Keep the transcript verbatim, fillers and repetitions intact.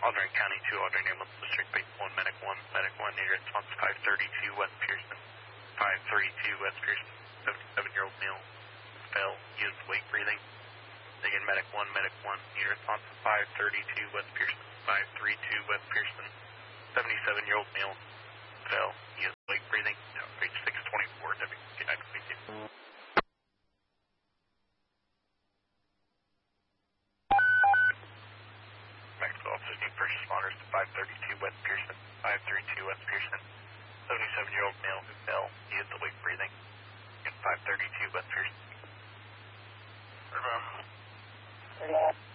Aldrin County two, Aldrin Ambulance District, base one, medic one, medic one, need response five thirty-two West Pearson, five thirty-two West Pearson, seventy-seven-year-old male, fell, used weight breathing. Again, medic one, medic one, need response five thirty-two West Pearson, five thirty-two West Pearson, seventy-seven-year-old male, fell, used weight breathing, page six twenty-four, W, good night, thank you. Maxwell officers need first responders to five thirty-two West Pearson, five thirty-two West Pearson, seventy-seven-year-old male who fell, he is awake breathing, in five thirty-two West Pearson. Yeah.